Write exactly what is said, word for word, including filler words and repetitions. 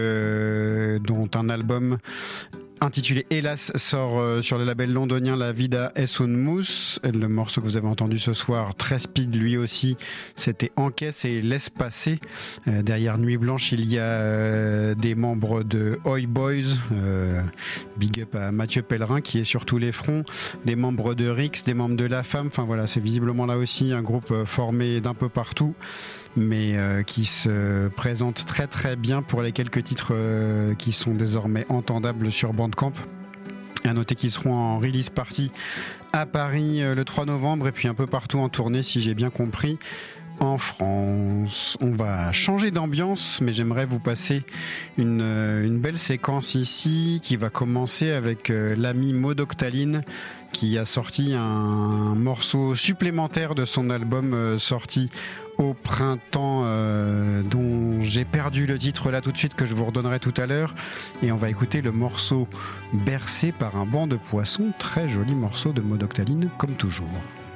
euh, dont un album intitulé Hélas sort euh, sur le label londonien La Vida es un Mus. Le morceau que vous avez entendu ce soir, très speed lui aussi, c'était Encaisse et Laisse passer. Euh, derrière Nuit Blanche, il y a euh, des membres de Oi Boys, euh, big up à Mathieu Pellerin qui est sur tous les fronts, des membres de Rix, des membres de La Femme, enfin voilà, c'est visiblement là aussi un groupe euh, formé d'un peu partout, mais euh, qui se présente très très bien pour les quelques titres euh, qui sont désormais entendables sur Bandcamp. À noter qu'ils seront en release party à Paris euh, le trois novembre et puis un peu partout en tournée si j'ai bien compris. En France, on va changer d'ambiance, mais j'aimerais vous passer une, une belle séquence ici qui va commencer avec euh, l'ami Maud Octaline qui a sorti un morceau supplémentaire de son album euh, sorti au printemps euh, dont j'ai perdu le titre là tout de suite, que je vous redonnerai tout à l'heure, et on va écouter le morceau Bercé par un banc de poissons, très joli morceau de Maud Octaline comme toujours.